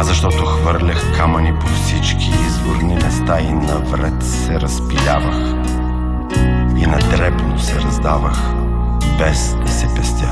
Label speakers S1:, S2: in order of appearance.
S1: а защото хвърлях камъни по всички изворни места и навред се разпилявах и на дребно се раздавах, без да се пестя.